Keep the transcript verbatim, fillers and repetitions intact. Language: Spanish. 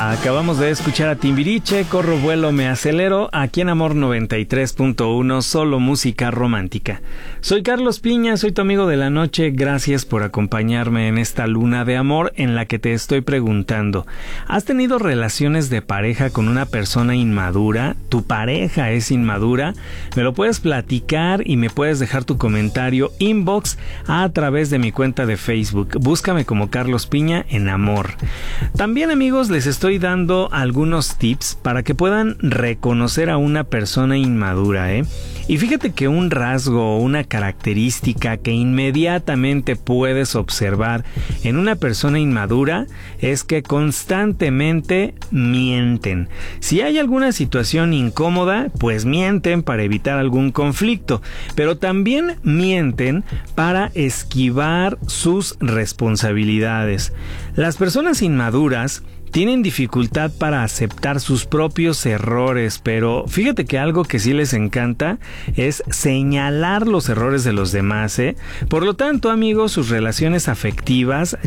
Acabamos de escuchar a Timbiriche, Corro, Vuelo, Me Acelero, aquí en Amor noventa y tres punto uno, solo música romántica. Soy Carlos Piña, soy tu amigo de la noche, gracias por acompañarme en esta luna de amor en la que te estoy preguntando, ¿has tenido relaciones de pareja con una persona inmadura? ¿Tu pareja es inmadura? Me lo puedes platicar y me puedes dejar tu comentario inbox a través de mi cuenta de Facebook. Búscame como Carlos Piña en Amor. También, amigos, les estoy dando algunos tips para que puedan reconocer a una persona inmadura, ¿eh? Y fíjate que un rasgo o una característica que inmediatamente puedes observar en una persona inmadura es que constantemente mienten. Si hay alguna situación incómoda, pues mienten para evitar algún conflicto, pero también mienten para esquivar sus responsabilidades. Las personas inmaduras tienen dificultad para aceptar sus propios errores, pero fíjate que algo que sí les encanta es señalar los errores de los demás, ¿eh? Por lo tanto, amigos, sus relaciones afectivas